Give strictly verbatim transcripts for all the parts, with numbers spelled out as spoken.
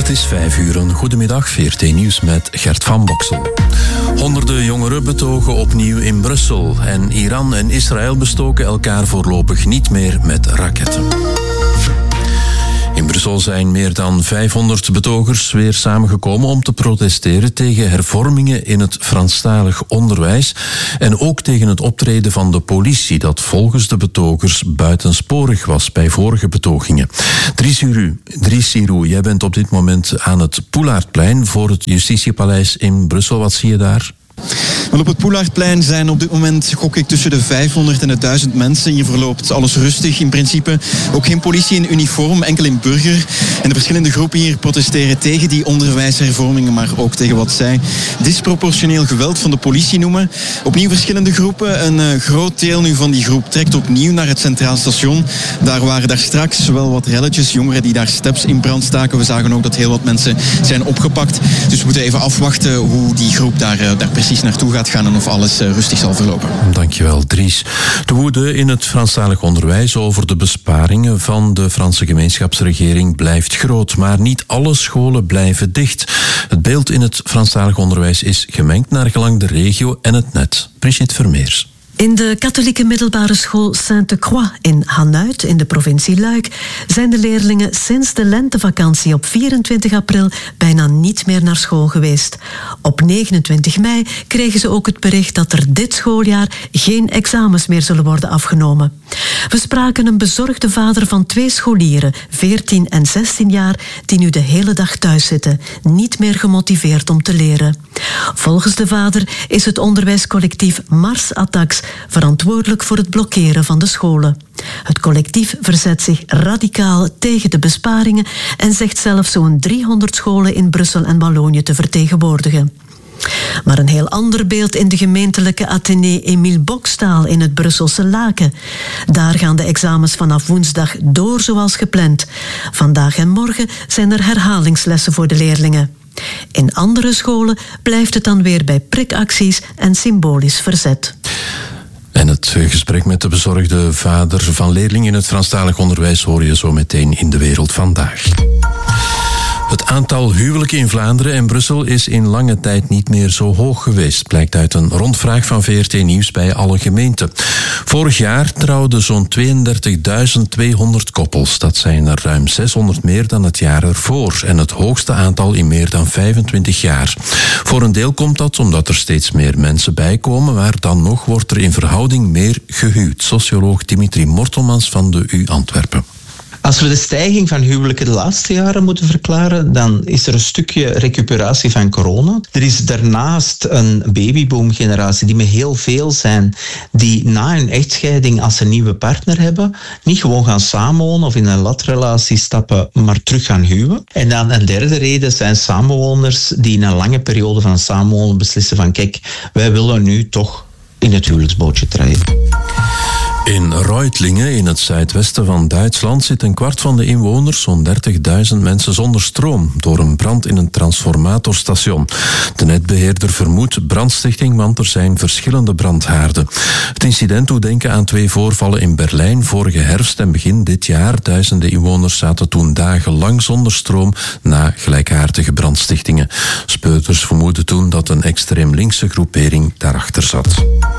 Het is vijf uur, een goedemiddag, V R T Nieuws met Gert van Boksel. Honderden jongeren betogen opnieuw in Brussel. En Iran en Israël bestoken elkaar voorlopig niet meer met raketten. In Brussel zijn meer dan vijfhonderd betogers weer samengekomen om te protesteren tegen hervormingen in het Franstalig onderwijs en ook tegen het optreden van de politie dat volgens de betogers buitensporig was bij vorige betogingen. Dries Sirou, jij bent op dit moment aan het Poelaardplein voor het Justitiepaleis in Brussel. Wat zie je daar? Wel, op het Poelaardplein zijn op dit moment, gok ik, tussen de vijfhonderd en de duizend mensen. Hier verloopt alles rustig in principe. Ook geen politie in uniform, enkel in burger. En de verschillende groepen hier protesteren tegen die onderwijshervormingen, maar ook tegen wat zij disproportioneel geweld van de politie noemen. Opnieuw verschillende groepen. Een uh, groot deel nu van die groep trekt opnieuw naar het Centraal Station. Daar waren daar straks wel wat relletjes, jongeren die daar steps in brand staken. We zagen ook dat heel wat mensen zijn opgepakt. Dus we moeten even afwachten hoe die groep daar, uh, daar precies naartoe gaat gaan en of alles uh, rustig zal verlopen. Dankjewel, Dries. De woede in het Franstalig onderwijs over de besparingen van de Franse gemeenschapsregering blijft groot, maar niet alle scholen blijven dicht. Het beeld in het Franstalig onderwijs is gemengd naar gelang de regio en het net. Brigitte Vermeers. In de katholieke middelbare school Sainte-Croix in Hanuit in de provincie Luik zijn de leerlingen sinds de lentevakantie op vierentwintig april bijna niet meer naar school geweest. Op negenentwintig mei kregen ze ook het bericht dat er dit schooljaar geen examens meer zullen worden afgenomen. We spraken een bezorgde vader van twee scholieren, veertien en zestien jaar, die nu de hele dag thuis zitten, niet meer gemotiveerd om te leren. Volgens de vader is het onderwijscollectief Mars Attacks verantwoordelijk voor het blokkeren van de scholen. Het collectief verzet zich radicaal tegen de besparingen en zegt zelfs zo'n driehonderd scholen in Brussel en Wallonië te vertegenwoordigen. Maar een heel ander beeld in de gemeentelijke Athénée Emile Bokstaal in het Brusselse Laken. Daar gaan de examens vanaf woensdag door zoals gepland. Vandaag en morgen zijn er herhalingslessen voor de leerlingen. In andere scholen blijft het dan weer bij prikacties en symbolisch verzet. En het gesprek met de bezorgde vader van leerlingen in het Franstalig onderwijs hoor je zo meteen in De Wereld Vandaag. Het aantal huwelijken in Vlaanderen en Brussel is in lange tijd niet meer zo hoog geweest, blijkt uit een rondvraag van V R T Nieuws bij alle gemeenten. Vorig jaar trouwden zo'n tweeëndertigduizend tweehonderd koppels. Dat zijn er ruim zeshonderd meer dan het jaar ervoor en het hoogste aantal in meer dan vijfentwintig jaar. Voor een deel komt dat omdat er steeds meer mensen bijkomen, maar dan nog wordt er in verhouding meer gehuwd. Socioloog Dimitri Mortelmans van de U Antwerpen. Als we de stijging van huwelijken de laatste jaren moeten verklaren, dan is er een stukje recuperatie van corona. Er is daarnaast een babyboom-generatie die met heel veel zijn, die na hun echtscheiding, als ze een nieuwe partner hebben, niet gewoon gaan samenwonen of in een latrelatie stappen, maar terug gaan huwen. En dan een derde reden zijn samenwoners die in een lange periode van samenwonen beslissen van kijk, wij willen nu toch in het huwelijksbootje treden. In Reutlingen, in het zuidwesten van Duitsland, zit een kwart van de inwoners, zo'n dertigduizend mensen, zonder stroom door een brand in een transformatorstation. De netbeheerder vermoedt brandstichting, want er zijn verschillende brandhaarden. Het incident doet denken aan twee voorvallen in Berlijn vorige herfst en begin dit jaar. Duizenden inwoners zaten toen dagenlang zonder stroom na gelijkaardige brandstichtingen. Speuters vermoeden toen dat een extreem linkse groepering daarachter zat.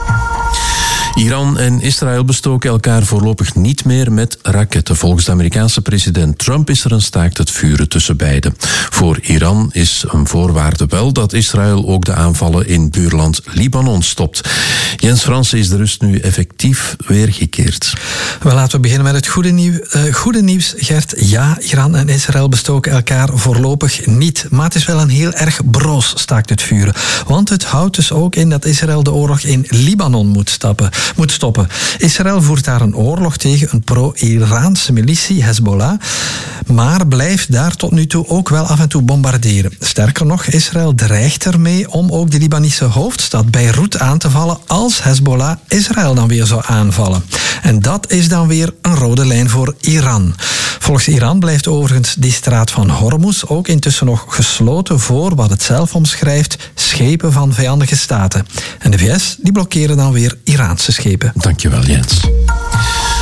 Iran en Israël bestoken elkaar voorlopig niet meer met raketten. Volgens de Amerikaanse president Trump is er een staakt het vuren tussen beiden. Voor Iran is een voorwaarde wel dat Israël ook de aanvallen in buurland Libanon stopt. Jens Fransen, is de rust nu effectief weergekeerd? Wel, laten we beginnen met het goede, nieuw, uh, goede nieuws, Gert. Ja, Iran en Israël bestoken elkaar voorlopig niet. Maar het is wel een heel erg broos staakt het vuren. Want het houdt dus ook in dat Israël de oorlog in Libanon moet stappen. moet stoppen. Israël voert daar een oorlog tegen een pro-Iraanse militie, Hezbollah, maar blijft daar tot nu toe ook wel af en toe bombarderen. Sterker nog, Israël dreigt ermee om ook de Libanese hoofdstad Beirut aan te vallen als Hezbollah Israël dan weer zou aanvallen. En dat is dan weer een rode lijn voor Iran. Volgens Iran blijft overigens die straat van Hormuz ook intussen nog gesloten voor wat het zelf omschrijft schepen van vijandige staten. En de V S die blokkeren dan weer Iraanse schepen. Dankjewel, Jens.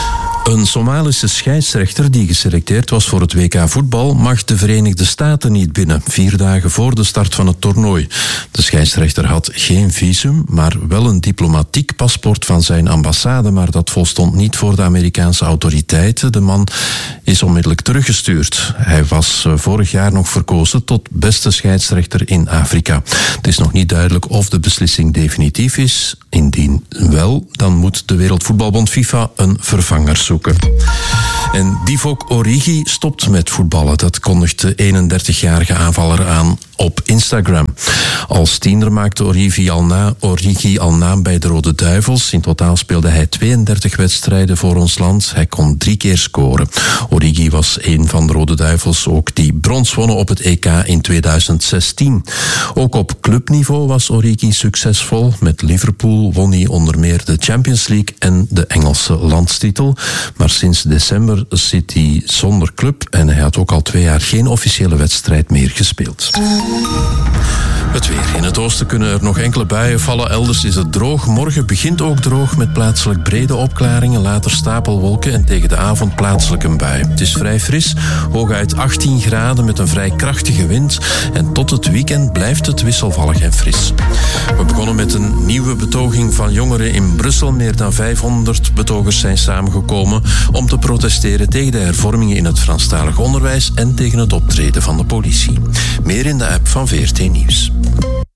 Een Somalische scheidsrechter die geselecteerd was voor het W K voetbal mag de Verenigde Staten niet binnen, vier dagen voor de start van het toernooi. De scheidsrechter had geen visum, maar wel een diplomatiek paspoort van zijn ambassade, maar dat volstond niet voor de Amerikaanse autoriteiten. De man is onmiddellijk teruggestuurd. Hij was vorig jaar nog verkozen tot beste scheidsrechter in Afrika. Het is nog niet duidelijk of de beslissing definitief is. Indien wel, dan moet de Wereldvoetbalbond FIFA een vervanger zoeken. En Divock Origi stopt met voetballen. Dat kondigt de eenendertigjarige aanvaller aan op Instagram. Als tiener maakte Origi al, na, Origi al naam bij de Rode Duivels. In totaal speelde hij tweeëndertig wedstrijden voor ons land. Hij kon drie keer scoren. Origi was een van de Rode Duivels ook die brons wonnen op het E K in tweeduizend zestien. Ook op clubniveau was Origi succesvol. Met Liverpool won hij onder meer de Champions League en de Engelse landstitel. Maar sinds december zit hij zonder club en hij had ook al twee jaar geen officiële wedstrijd meer gespeeld. Het weer. In het oosten kunnen er nog enkele buien vallen. Elders is het droog. Morgen begint ook droog met plaatselijk brede opklaringen. Later stapelwolken en tegen de avond plaatselijk een bui. Het is vrij fris. Hooguit achttien graden met een vrij krachtige wind. En tot het weekend blijft het wisselvallig en fris. We begonnen met een nieuwe betoging van jongeren in Brussel. Meer dan vijfhonderd betogers zijn samengekomen om te protesteren tegen de hervormingen in het Franstalig onderwijs en tegen het optreden van de politie. Meer in de app van V R T Nieuws.